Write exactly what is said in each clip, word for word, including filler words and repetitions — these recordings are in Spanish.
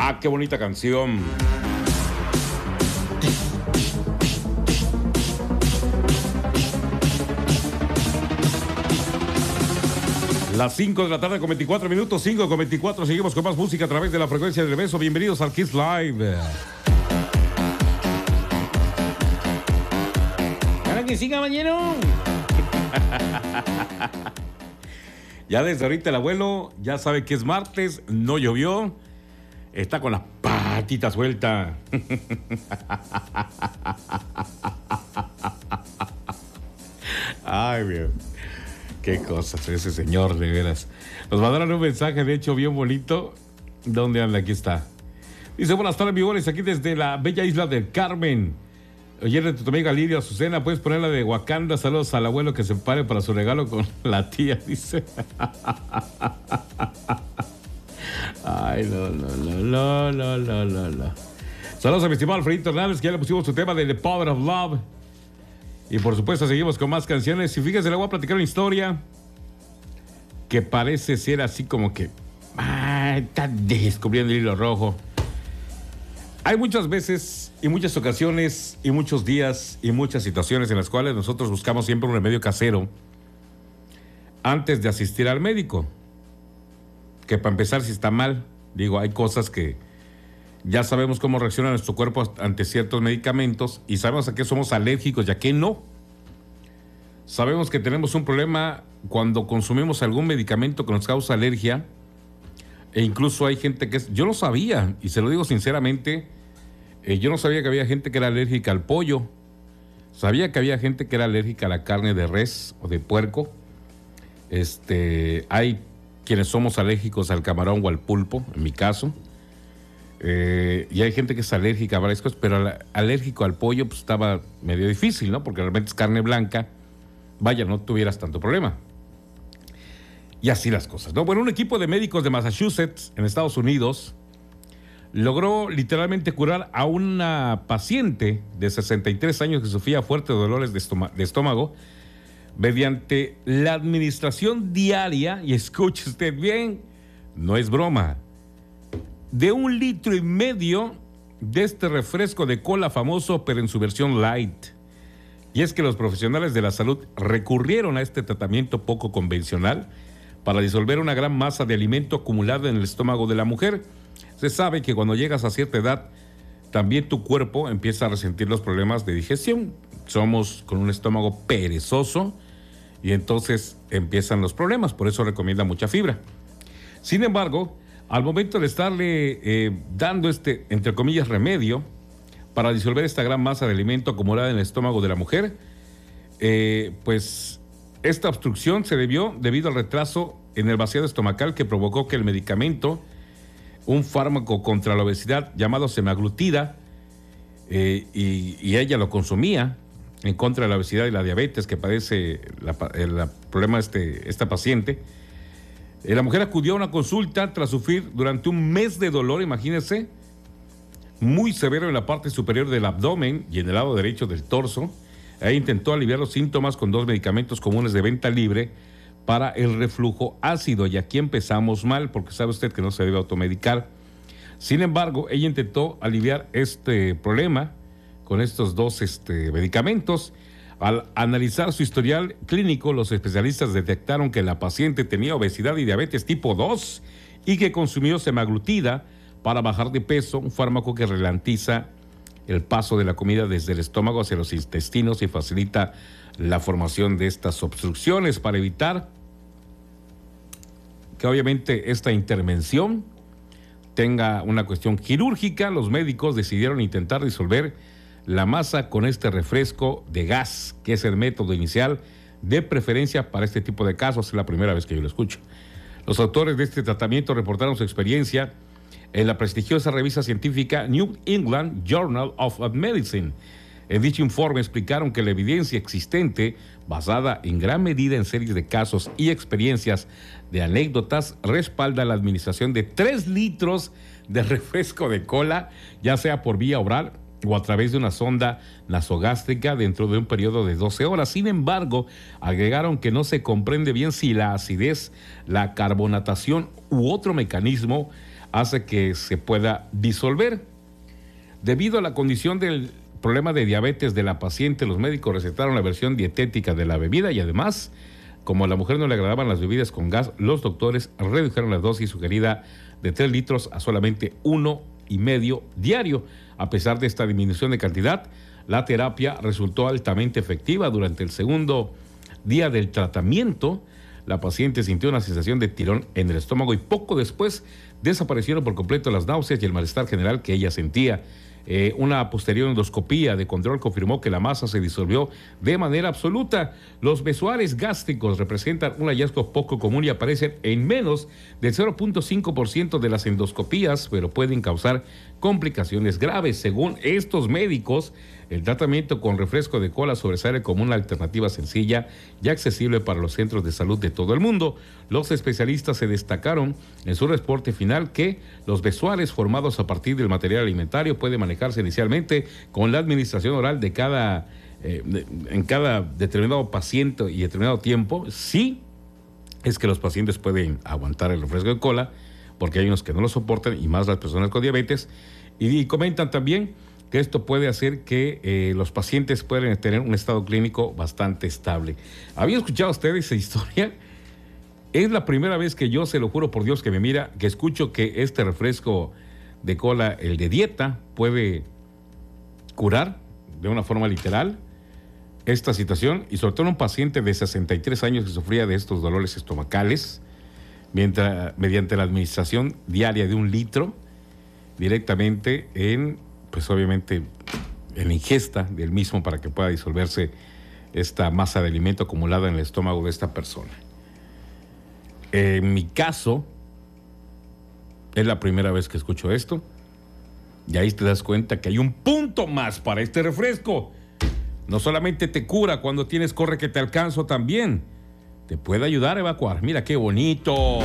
Ah, qué bonita canción. Las cinco de la tarde con veinticuatro minutos, cinco con veinticuatro. Seguimos con más música a través de la frecuencia del beso. Bienvenidos al Kiss Live. Para que sí, caballero. Ya desde ahorita el abuelo ya sabe que es martes, no llovió, está con las patitas sueltas. Ay, bien. Qué cosas ese señor, de veras. Nos mandaron un mensaje, de hecho, bien bonito. ¿Dónde anda? Aquí está. Dice, buenas tardes, amigos, aquí desde la bella isla del Carmen. Oye, de tu amiga Lidia Azucena, puedes ponerla de Wakanda. Saludos al abuelo que se pare para su regalo con la tía, dice. Ay, no, no, no, no, no, no, no. Saludos a mi estimado Alfredito Hernández, que ya le pusimos su tema de The Power of Love. Y por supuesto seguimos con más canciones. Y fíjese, le voy a platicar una historia que parece ser así como que ah, está descubriendo el hilo rojo. Hay muchas veces y muchas ocasiones y muchos días y muchas situaciones en las cuales nosotros buscamos siempre un remedio casero antes de asistir al médico. Que para empezar, si está mal, digo, hay cosas que ya sabemos cómo reacciona nuestro cuerpo ante ciertos medicamentos y sabemos a qué somos alérgicos y a qué no. Sabemos que tenemos un problema cuando consumimos algún medicamento que nos causa alergia, e incluso hay gente que es... Yo no sabía, y se lo digo sinceramente, eh, yo no sabía que había gente que era alérgica al pollo. Sabía que había gente que era alérgica a la carne de res o de puerco. Este, hay quienes somos alérgicos al camarón o al pulpo, en mi caso. Eh, y hay gente que es alérgica a varias cosas, pero al, alérgico al pollo pues estaba medio difícil, ¿no? Porque realmente es carne blanca. Vaya, no tuvieras tanto problema. Y así las cosas, ¿no? Bueno, un equipo de médicos de Massachusetts, en Estados Unidos, logró literalmente curar a una paciente de sesenta y tres años que sufría fuertes dolores de, estoma- de estómago mediante la administración diaria, y escuche usted bien, no es broma, de un litro y medio de este refresco de cola famoso, pero en su versión light. Y es que los profesionales de la salud recurrieron a este tratamiento poco convencional para disolver una gran masa de alimento acumulada en el estómago de la mujer. Se sabe que cuando llegas a cierta edad, también tu cuerpo empieza a resentir los problemas de digestión. Somos con un estómago perezoso y entonces empiezan los problemas, por eso recomienda mucha fibra. Sin embargo, al momento de estarle eh, dando este, entre comillas, remedio para disolver esta gran masa de alimento acumulada en el estómago de la mujer, eh, pues esta obstrucción se debió debido al retraso en el vaciado estomacal que provocó que el medicamento, un fármaco contra la obesidad llamado semaglutida, eh, y, y ella lo consumía en contra de la obesidad y la diabetes que padece la, el, el problema de este, esta paciente. La mujer acudió a una consulta tras sufrir durante un mes de dolor, imagínense, muy severo en la parte superior del abdomen y en el lado derecho del torso. Ahí intentó aliviar los síntomas con dos medicamentos comunes de venta libre para el reflujo ácido. Y aquí empezamos mal, porque sabe usted que no se debe automedicar. Sin embargo, ella intentó aliviar este problema con estos dos este, medicamentos. Al analizar su historial clínico, los especialistas detectaron que la paciente tenía obesidad y diabetes tipo dos y que consumió semaglutida para bajar de peso, un fármaco que ralentiza el paso de la comida desde el estómago hacia los intestinos y facilita la formación de estas obstrucciones. Para evitar que obviamente esta intervención tenga una cuestión quirúrgica, los médicos decidieron intentar disolver la masa con este refresco de gas, que es el método inicial de preferencia para este tipo de casos. Es la primera vez que yo lo escucho. Los autores de este tratamiento reportaron su experiencia en la prestigiosa revista científica New England Journal of Medicine. En dicho informe explicaron que la evidencia existente, basada en gran medida en series de casos y experiencias de anécdotas, respalda la administración de tres litros de refresco de cola, ya sea por vía oral o a través de una sonda nasogástrica dentro de un periodo de doce horas. Sin embargo, agregaron que no se comprende bien si la acidez, la carbonatación u otro mecanismo hace que se pueda disolver. Debido a la condición del problema de diabetes de la paciente, los médicos recetaron la versión dietética de la bebida y además, como a la mujer no le agradaban las bebidas con gas, los doctores redujeron la dosis sugerida de tres litros a solamente uno y medio diario. A pesar de esta disminución de cantidad, la terapia resultó altamente efectiva. Durante el segundo día del tratamiento, la paciente sintió una sensación de tirón en el estómago y poco después desaparecieron por completo las náuseas y el malestar general que ella sentía. Eh, una posterior endoscopía de control confirmó que la masa se disolvió de manera absoluta. Los besoares gástricos representan un hallazgo poco común y aparecen en menos del cero punto cinco por ciento de las endoscopías, pero pueden causar complicaciones graves. Según estos médicos, el tratamiento con refresco de cola sobresale como una alternativa sencilla y accesible para los centros de salud de todo el mundo. Los especialistas se destacaron en su reporte final que los besoares formados a partir del material alimentario pueden manejarse inicialmente con la administración oral de cada, eh, de, en cada determinado paciente y determinado tiempo. Sí, es que los pacientes pueden aguantar el refresco de cola, porque hay unos que no lo soportan, y más las personas con diabetes. Y, y comentan también que esto puede hacer que eh, los pacientes puedan tener un estado clínico bastante estable. ¿Había escuchado usted esa historia? Es la primera vez que yo, se lo juro por Dios que me mira, que escucho que este refresco de cola, el de dieta, puede curar de una forma literal esta situación, y sobre todo en un paciente de sesenta y tres años que sufría de estos dolores estomacales, mientras, mediante la administración diaria de un litro directamente en, pues obviamente, en la ingesta del mismo para que pueda disolverse esta masa de alimento acumulada en el estómago de esta persona. En mi caso, es la primera vez que escucho esto, y ahí te das cuenta que hay un punto más para este refresco. No solamente te cura cuando tienes corre que te alcanzo, también te puede ayudar a evacuar. Mira qué bonito.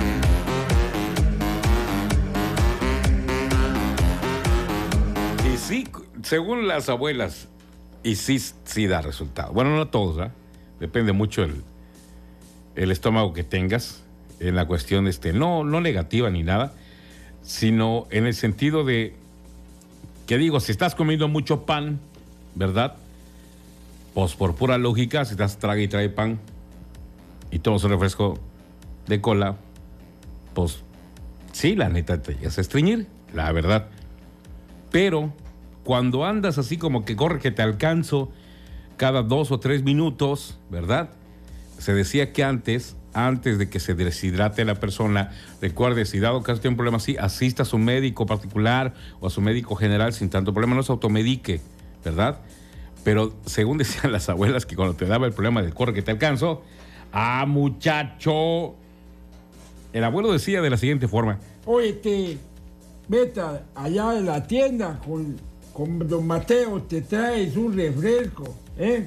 Y sí, según las abuelas, y sí, sí da resultado. Bueno, no todos, ¿eh? Depende mucho el, el estómago que tengas, en la cuestión este, no, no negativa ni nada, sino en el sentido de que digo, si estás comiendo mucho pan, ¿verdad? Pues por pura lógica, si estás traga y trae pan y tomas un refresco de cola, pues sí, la neta te llegas a estreñir, la verdad. Pero cuando andas así como que corre que te alcanzo cada dos o tres minutos, ¿verdad? Se decía que antes, antes de que se deshidrate la persona, recuerde, si dado caso tiene un problema así, asista a su médico particular o a su médico general sin tanto problema, no se automedique, ¿verdad? Pero según decían las abuelas, que cuando te daba el problema del corre que te alcanzo, ¡ah, muchacho! El abuelo decía de la siguiente forma: oye, te vete allá en la tienda con, con don Mateo, te traes un refresco, ¿eh?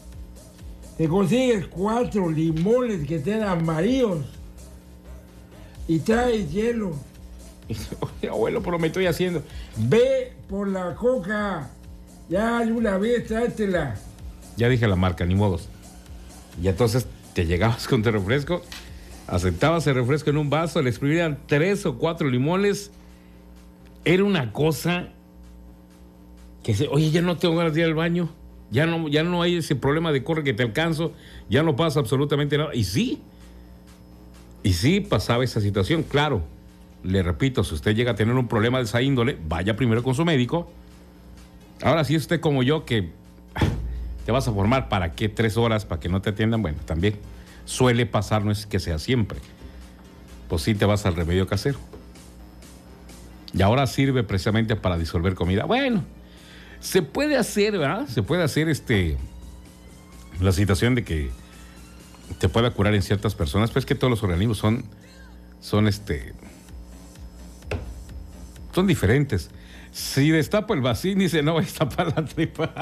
Te consigues cuatro limones que estén amarillos y traes hielo. Oye, abuelo, pero me estoy haciendo. Ve por la coca. Ya una vez tráetela. Ya dije la marca, ni modos. Y entonces te llegabas con tu refresco, aceptabas el refresco en un vaso, le exprimían tres o cuatro limones. Era una cosa que se, oye, ya no tengo ganas de ir al baño. Ya no, ya no hay ese problema de corre que te alcanzo. Ya no pasa absolutamente nada. Y sí, y sí pasaba esa situación. Claro, le repito, si usted llega a tener un problema de esa índole, vaya primero con su médico. Ahora, si es usted como yo, que te vas a formar para qué tres horas para que no te atiendan, bueno, también suele pasar, no es que sea siempre. Pues sí te vas al remedio casero. Y ahora sirve precisamente para disolver comida. Bueno, se puede hacer, ¿verdad? Se puede hacer este la situación de que te pueda curar en ciertas personas, pues que todos los organismos son, son este, son diferentes. Si destapo el vacío, dice, no, destapa la tripa.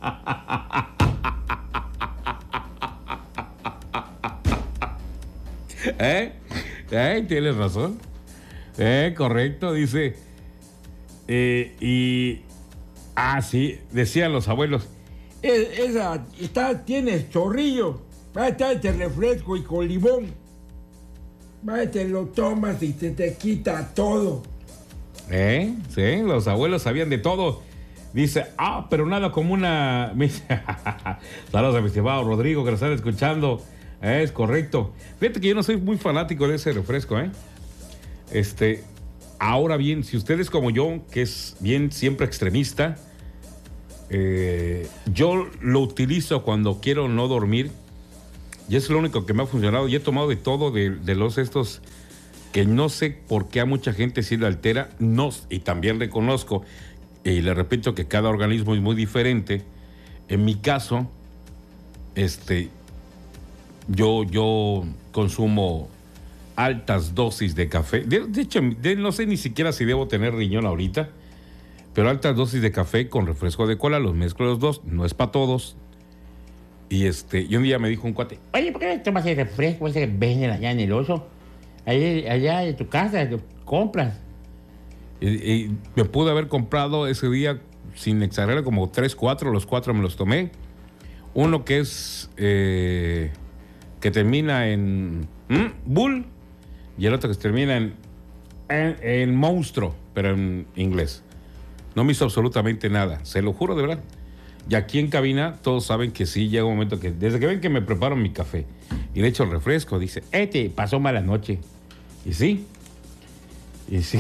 ¿Eh? ¿Eh? Tienes razón. Eh, correcto, dice. Eh, y... Ah, sí, decían los abuelos. Es, esa, está, tienes chorrillo. Va a estar este refresco y con limón. va, te lo tomas y se te quita todo. ¿Eh? Sí, los abuelos sabían de todo. Dice, ah, pero nada como una... Saludos a mi estimado Rodrigo, que nos están escuchando. Eh, es correcto. Fíjate que yo no soy muy fanático de ese refresco, ¿eh? Este, ahora bien, si ustedes como yo, que es bien siempre extremista, eh, yo lo utilizo cuando quiero no dormir, y es lo único que me ha funcionado. Y he tomado de todo, de, de los estos, que no sé por qué a mucha gente sí le altera, no, y también reconozco, y le repito que cada organismo es muy diferente. En mi caso, este, yo, yo consumo altas dosis de café. De, de hecho, de, no sé ni siquiera si debo tener riñón ahorita, pero altas dosis de café con refresco de cola, los mezclo los dos, no es para todos. Y este, y un día me dijo un cuate, oye, ¿por qué no tomas el refresco ese que venden allá en el Oso? Allá, allá de tu casa, lo compras. Y, y me pude haber comprado ese día, sin exagerar, como tres, cuatro, los cuatro me los tomé. Uno que es, eh, que termina en ¿Mm? Bull, y el otro que termina en, en, en monstruo, pero en inglés. No me hizo absolutamente nada, se lo juro de verdad. Y aquí en cabina todos saben que sí, llega un momento que, desde que ven que me preparo mi café y le echo el refresco, dice, este pasó mala noche. Y sí, y sí.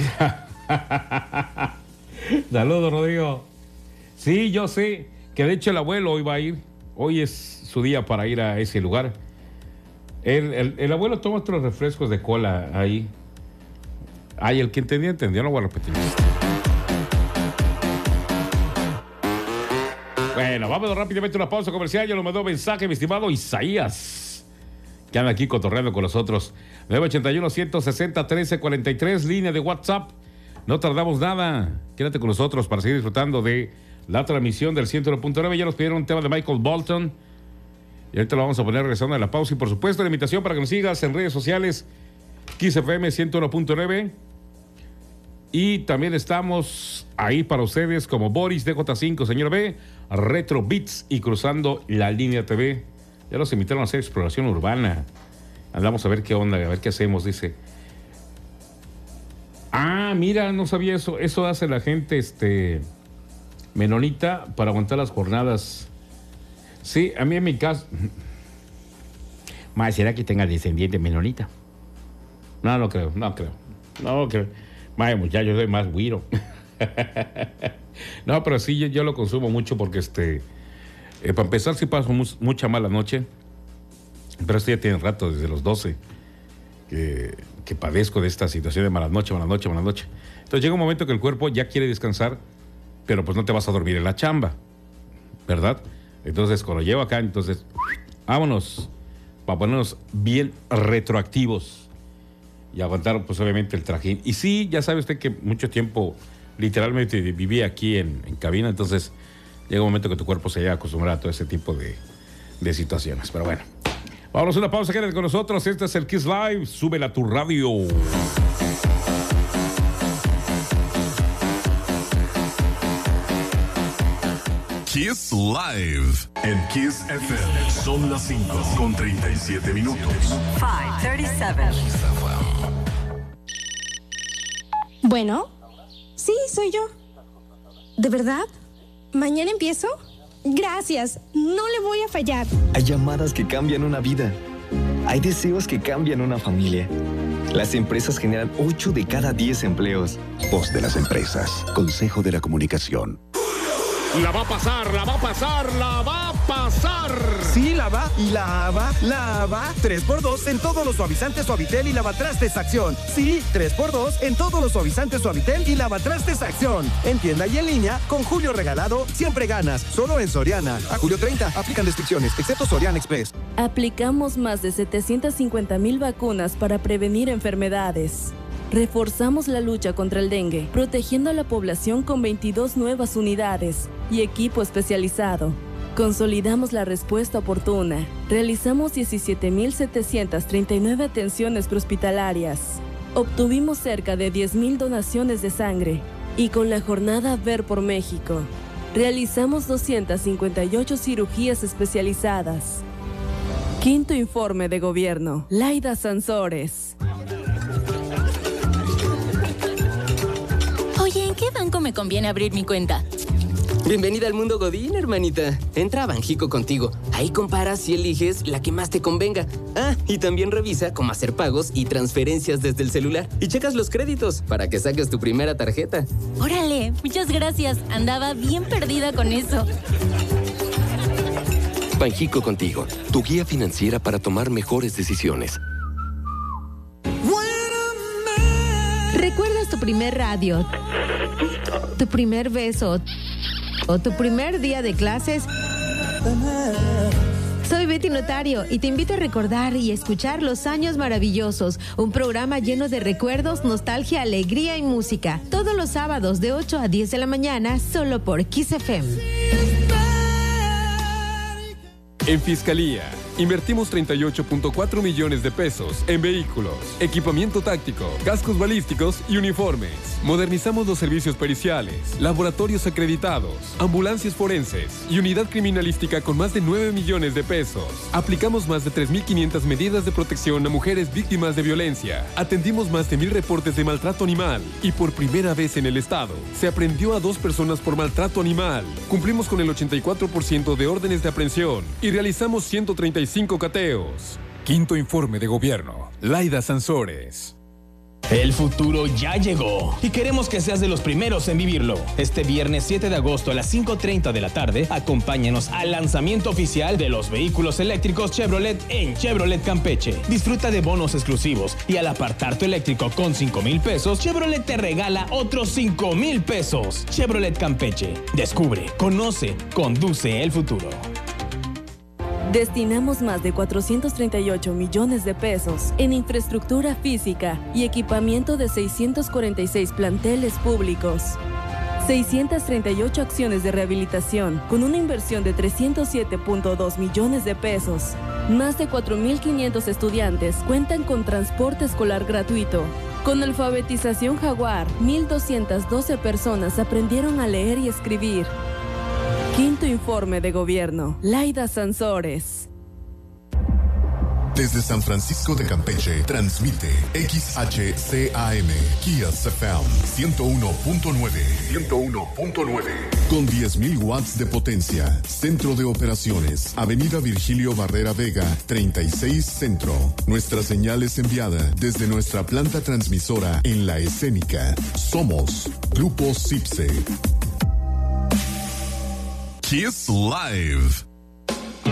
Saludos, Rodrigo. Sí, yo sé que de hecho el abuelo hoy va a ir. Hoy es su día para ir a ese lugar. El, el, el abuelo toma otros refrescos de cola ahí. Ay, el que entendía, entendió. No voy a repetir. Bueno, vamos rápidamente a una pausa comercial. Ya lo mandó mensaje, mi estimado Isaías, que anda aquí cotorreando con nosotros. nueve ochenta y uno, ciento sesenta, trece cuarenta y tres, línea de WhatsApp. No tardamos nada. Quédate con nosotros para seguir disfrutando de la transmisión del ciento uno punto nueve. Ya nos pidieron un tema de Michael Bolton. Y ahorita lo vamos a poner regresando a la pausa. Y por supuesto, la invitación para que nos sigas en redes sociales. Kiss F M ciento uno punto nueve. Y también estamos ahí para ustedes como Boris D J cinco, señor B, Retro Beats y Cruzando la Línea T V. Ya los invitaron a hacer exploración urbana. Andamos a ver qué onda, a ver qué hacemos, dice. Ah, mira, no sabía eso. Eso hace la gente este, menonita para aguantar las jornadas. Sí, a mí en mi caso... Más, ¿será que tenga descendiente menonita? No, no creo, no creo. No creo. Vaya, muchacho, yo soy más güiro. No, pero sí, yo, yo lo consumo mucho porque, este... Eh, para empezar, sí paso mu- mucha mala noche. Pero esto ya tiene rato, desde los doce, que, que padezco de esta situación de mala noche, mala noche, mala noche. Entonces llega un momento que el cuerpo ya quiere descansar, pero pues no te vas a dormir en la chamba, ¿verdad? Entonces, cuando llevo acá, entonces, vámonos, para ponernos bien retroactivos y aguantar, pues, obviamente, el trajín. Y sí, ya sabe usted que mucho tiempo, literalmente, viví aquí en, en cabina, entonces llega un momento que tu cuerpo se llega a acostumbrar a todo ese tipo de, de situaciones. Pero bueno, vámonos a una pausa, quédate con nosotros. Este es el Kiss Live, súbela a tu radio. Kiss Live en Kiss F M. Son las cinco con treinta y siete minutos. cinco treinta y siete. Bueno, sí, soy yo. ¿De verdad? ¿Mañana empiezo? Gracias, no le voy a fallar. Hay llamadas que cambian una vida. Hay deseos que cambian una familia. Las empresas generan ocho de cada diez empleos. Voz de las empresas. Consejo de la Comunicación. La va a pasar, la va a pasar, la va a pasar. Sí, la va y la va, la va. tres por dos en todos los suavizantes Suavitel y lavatrastes Acción. Sí, tres por dos en todos los suavizantes Suavitel y lavatrastes Acción. En tienda y en línea, con Julio Regalado, siempre ganas. Solo en Soriana. A julio treinta, aplican restricciones, excepto Soriana Express. Aplicamos más de setecientas cincuenta mil vacunas para prevenir enfermedades. Reforzamos la lucha contra el dengue, protegiendo a la población con veintidós nuevas unidades y equipo especializado. Consolidamos la respuesta oportuna. Realizamos diecisiete mil setecientas treinta y nueve atenciones prehospitalarias. Obtuvimos cerca de diez mil donaciones de sangre. Y con la jornada Ver por México, realizamos doscientas cincuenta y ocho cirugías especializadas. Quinto informe de gobierno. Laida Sansores. Oye, ¿en qué banco me conviene abrir mi cuenta? Bienvenida al mundo Godín, hermanita. Entra a Banjico Contigo. Ahí comparas y eliges la que más te convenga. Ah, y también revisa cómo hacer pagos y transferencias desde el celular. Y checas los créditos para que saques tu primera tarjeta. Órale, muchas gracias. Andaba bien perdida con eso. Banjico Contigo, tu guía financiera para tomar mejores decisiones. ¿Recuerdas tu primer radio? ¿Tu primer beso? ¿O tu primer día de clases? Soy Betty Notario y te invito a recordar y escuchar Los Años Maravillosos, un programa lleno de recuerdos, nostalgia, alegría y música. Todos los sábados de ocho a diez de la mañana, solo por Kiss F M. En Fiscalía, invertimos treinta y ocho punto cuatro millones de pesos en vehículos, equipamiento táctico, cascos balísticos y uniformes. Modernizamos los servicios periciales, laboratorios acreditados, ambulancias forenses y unidad criminalística con más de nueve millones de pesos. Aplicamos más de tres mil quinientas medidas de protección a mujeres víctimas de violencia. Atendimos más de mil reportes de maltrato animal y por primera vez en el estado se aprehendió a dos personas por maltrato animal. Cumplimos con el ochenta y cuatro por ciento de órdenes de aprehensión y realizamos ciento treinta y cinco cateos. Quinto informe de gobierno. Laida Sansores. El futuro ya llegó y queremos que seas de los primeros en vivirlo. Este viernes siete de agosto a las cinco treinta de la tarde, acompáñanos al lanzamiento oficial de los vehículos eléctricos Chevrolet en Chevrolet Campeche. Disfruta de bonos exclusivos y al apartar tu eléctrico con cinco mil pesos, Chevrolet te regala otros cinco mil pesos. Chevrolet Campeche. Descubre, conoce, conduce el futuro. Destinamos más de cuatrocientos treinta y ocho millones de pesos en infraestructura física y equipamiento de seiscientos cuarenta y seis planteles públicos. seiscientas treinta y ocho acciones de rehabilitación con una inversión de trescientos siete punto dos millones de pesos. Más de cuatro mil quinientos estudiantes cuentan con transporte escolar gratuito. Con alfabetización Jaguar, mil doscientas doce personas aprendieron a leer y escribir. Quinto informe de gobierno. Laida Sansores. Desde San Francisco de Campeche, transmite X H C A M, Kiss F M, ciento uno punto nueve. ciento uno punto nueve. Con diez mil watts de potencia. Centro de operaciones. Avenida Virgilio Barrera Vega, treinta y seis Centro. Nuestra señal es enviada desde nuestra planta transmisora en La Escénica. Somos Grupo Cipse. Kiss Live.